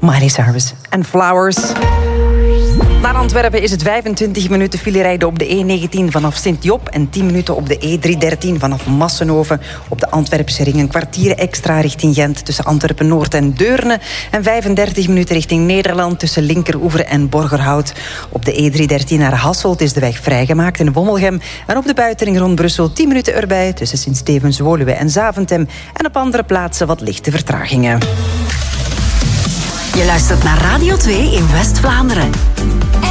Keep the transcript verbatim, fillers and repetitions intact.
Miley Cyrus en Flowers. Naar Antwerpen is het vijfentwintig minuten filerijden op de E negentien vanaf Sint-Job en tien minuten op de E driehonderddertien vanaf Massenhoven. Op de Antwerpse ring een kwartier extra richting Gent tussen Antwerpen-Noord en Deurne. En vijfendertig minuten richting Nederland tussen Linkeroever en Borgerhout. Op de E driehonderddertien naar Hasselt is de weg vrijgemaakt in Wommelgem. En op de buitenring rond Brussel tien minuten erbij tussen Sint-Stevens, Woluwe en Zaventem. En op andere plaatsen wat lichte vertragingen. Je luistert naar Radio twee in West-Vlaanderen.